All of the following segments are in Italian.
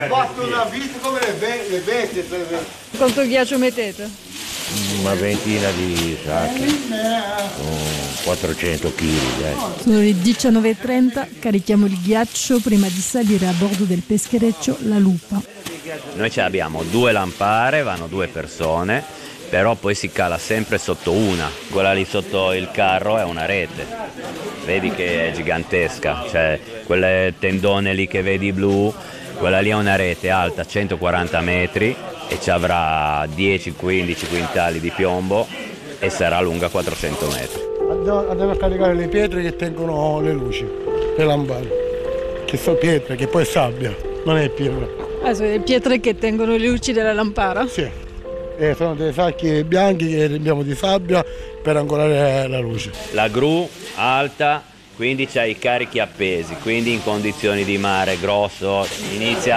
Fatto una vita come le bestie. Quanto ghiaccio mettete? Una ventina di sacchi, 400 kg. Sono le 19:30, carichiamo il ghiaccio prima di salire a bordo del peschereccio La Lupa. Noi abbiamo 2 lampare, vanno 2 persone, però poi si cala sempre sotto una. Quella lì sotto il carro è una rete, vedi che è gigantesca, cioè quelle tendone lì che vedi blu, quella lì è una rete alta 140 metri e ci avrà 10-15 quintali di piombo e sarà lunga 400 metri. Andiamo a caricare le pietre che tengono le luci, le lampade, che sono pietre, che poi è sabbia, non è pietra. Ah, sono le pietre che tengono le luci della lampara? Sì, sono dei sacchi bianchi che riempiamo di sabbia per ancorare la luce. La gru alta, quindi c'ha i carichi appesi, quindi in condizioni di mare grosso inizia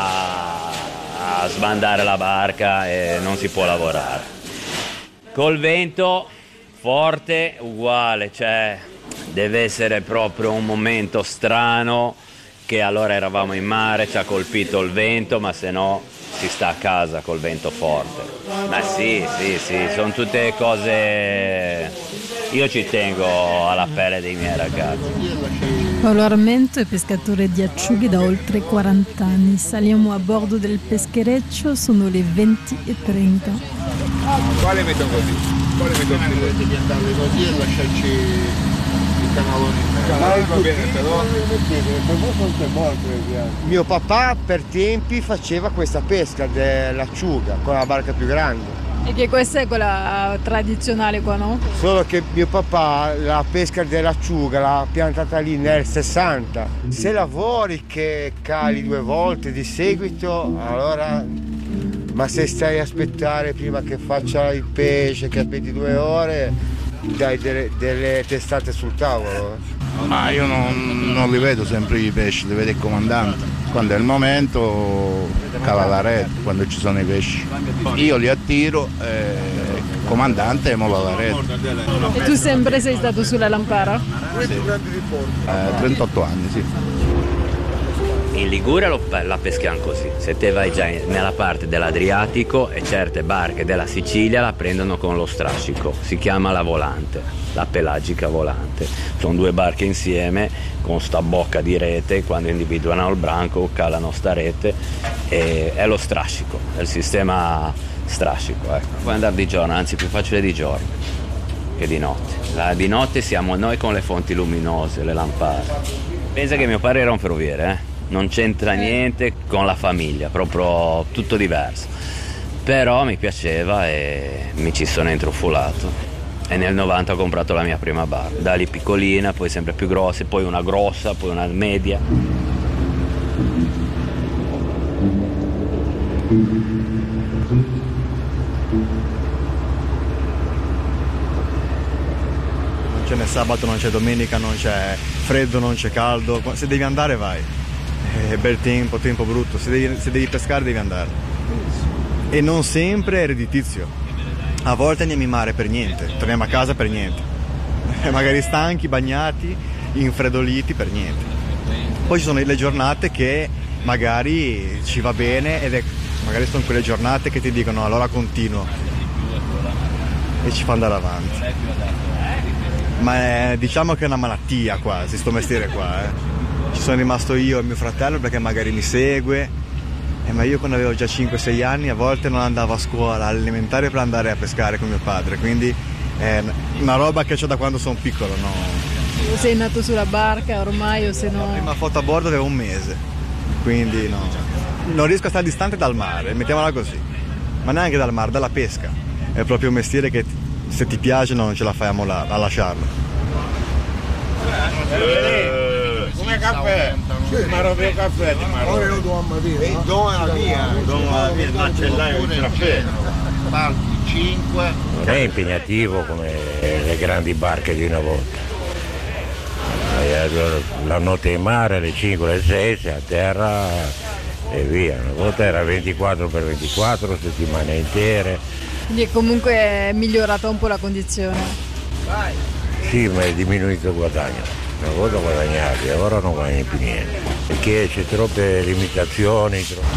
a sbandare la barca e non si può lavorare. Col vento forte uguale, cioè deve essere proprio un momento strano che allora eravamo in mare, ci ha colpito il vento, ma se no si sta a casa col vento forte. Ma sì, sono tutte cose. Io ci tengo alla pelle dei miei ragazzi. Paolo Armento è pescatore di acciughe da oltre 40 anni. Saliamo a bordo del peschereccio, sono le 20:30. Quale mettono così? Quale mettono così? Devi andare così e lasciarci il canalone in mezzo. Va bene, però. Mio papà per tempi faceva questa pesca dell'acciuga con la barca più grande. E che questa è quella tradizionale qua, no? Solo che mio papà la pesca dell'acciuga l'ha piantata lì nel 60. Se lavori che cali 2 volte di seguito, allora. Ma se stai a aspettare prima che faccia il pesce, che aspetti 2 ore, dai delle testate sul tavolo. Ma io non li vedo sempre i pesci, li vede il comandante. Quando è il momento cala la rete, quando ci sono i pesci. Io li attiro e il comandante molla la rete. E tu sempre sei stato sulla lampara? Sì. 38 anni, sì. In Liguria la peschiamo così, se te vai già nella parte dell'Adriatico e certe barche della Sicilia la prendono con lo strascico, si chiama la volante, la pelagica volante. Sono 2 barche insieme con sta bocca di rete, quando individuano il branco calano sta rete e è lo strascico, è il sistema strascico. Ecco. Puoi andare di giorno, anzi più facile di giorno che di notte. Di notte siamo noi con le fonti luminose, le lampade. Pensa che mio padre era un ferroviere, non c'entra niente con la famiglia, proprio tutto diverso. Però mi piaceva e mi ci sono intrufolato. E nel 90 ho comprato la mia prima barca. Da lì piccolina, poi sempre più grossa, poi una grossa, poi una media. Non c'è né sabato, non c'è domenica, non c'è freddo, non c'è caldo. Se devi andare vai. È bel tempo, tempo brutto, se devi pescare devi andare. E non sempre è redditizio. A volte andiamo in mare per niente, torniamo a casa per niente. Magari stanchi, bagnati, infreddoliti per niente. Poi ci sono le giornate che magari ci va bene magari sono quelle giornate che ti dicono allora continuo e ci fa andare avanti. Ma diciamo che è una malattia quasi, sto mestiere qua. Ci sono rimasto io e mio fratello perché magari mi segue, ma io quando avevo già 5-6 anni a volte non andavo a scuola all'elementare per andare a pescare con mio padre, quindi è una roba che ho da quando sono piccolo. No? Sei nato sulla barca ormai o se no? La prima foto a bordo avevo 1 mese, quindi no, non riesco a stare distante dal mare, mettiamola così, ma neanche dal mare, dalla pesca. È proprio un mestiere che se ti piace non ce la fai a lasciarlo. Come caffè? Ma proprio caffè di Marò. Io do la mia. Macellaio il caffè. Parti 5. Non è impegnativo come le grandi barche di una volta. La notte in mare, alle 5, alle 6, sei a terra e via. Una volta era 24x24, settimane intere. Quindi comunque è migliorata un po' la condizione. Sì, ma è diminuito il guadagno. una volta guadagnavi, ora non guadagni più niente, perché c'è troppe limitazioni.